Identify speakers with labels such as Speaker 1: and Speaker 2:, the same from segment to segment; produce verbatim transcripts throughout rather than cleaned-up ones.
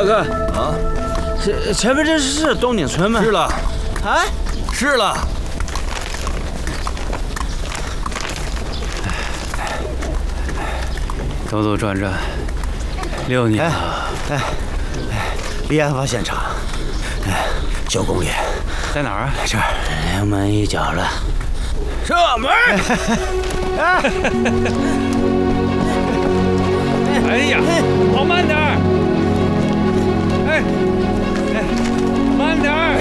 Speaker 1: 哥
Speaker 2: 啊，
Speaker 1: 这前面这是东宁村吗？
Speaker 2: 是了，
Speaker 1: 啊，
Speaker 2: 是了。
Speaker 3: 兜兜转转，六年了。
Speaker 4: 哎哎，离案发现场，哎，九公里，
Speaker 3: 在哪儿啊？
Speaker 4: 在这儿，
Speaker 1: 临门一脚了。射门！
Speaker 3: 哎呀，跑慢点儿！哎哎，慢点儿！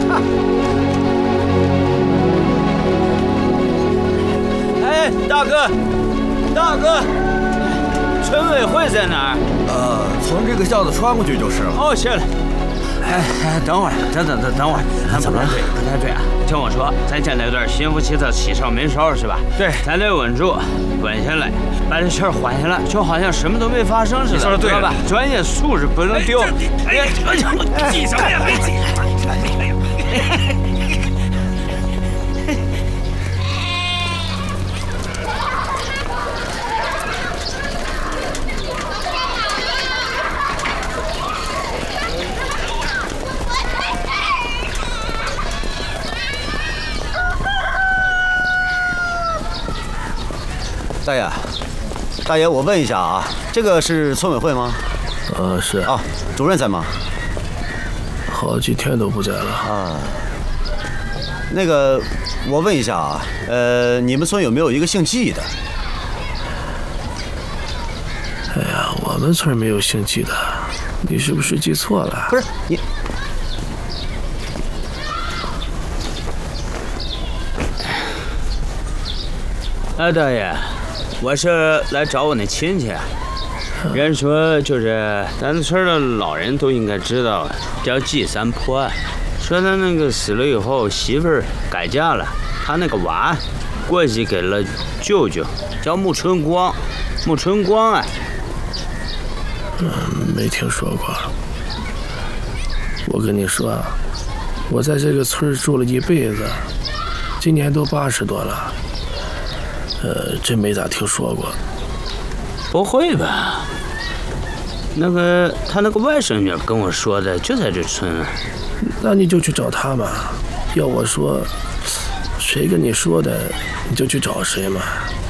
Speaker 1: 哎，大哥，大哥，村委会在哪儿？
Speaker 2: 呃，从这个巷子穿过去就是了。
Speaker 1: 哦，谢了。哎哎，等会儿，等等等等会儿，咱不太对，不太对啊！听我说，咱家那段心夫妻的喜上眉梢是吧？
Speaker 3: 对，
Speaker 1: 咱得稳住，稳下来，把这事儿缓下来，就好像什么都没发生似的，
Speaker 3: 说的对
Speaker 1: 吧？专业素质不能丢。
Speaker 3: 哎，哎呀，挤什么呀？别挤！哎呀！
Speaker 4: 大爷，大爷，我问一下啊，这个是村委会吗？
Speaker 5: 呃，是
Speaker 4: 啊，主任在吗？
Speaker 5: 好几天都不在了
Speaker 4: 啊。那个，我问一下啊，呃，你们村有没有一个姓季的？
Speaker 5: 哎呀，我们村没有姓季的，你是不是记错了？
Speaker 4: 不是你。
Speaker 1: 哎，大爷，我是来找我那亲戚。人说就是咱村的老人都应该知道，叫季三坡。说他那个死了以后，媳妇儿改嫁了，他那个娃过继给了舅舅，叫穆春光。穆春光啊。
Speaker 5: 嗯，没听说过。我跟你说，我在这个村住了一辈子，今年都八十多了。呃，真没咋听说过。
Speaker 1: 不会吧？那个他那个外甥女跟我说的，就在这村。
Speaker 5: 那你就去找他嘛。要我说，谁跟你说的，你就去找谁嘛。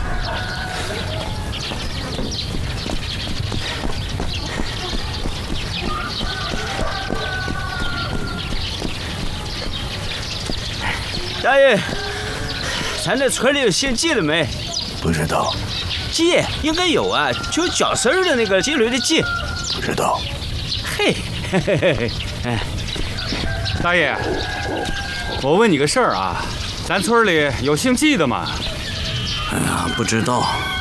Speaker 1: 大爷，咱这村里有姓季的没？
Speaker 5: 不知道。
Speaker 1: 季应该有啊，就绞丝儿的那个纪律的纪。
Speaker 5: 不知道。
Speaker 1: 嘿，嘿嘿嘿嘿，哎，
Speaker 3: 大爷，我问你个事儿啊，咱村里有姓季的吗？
Speaker 2: 哎呀，不知道。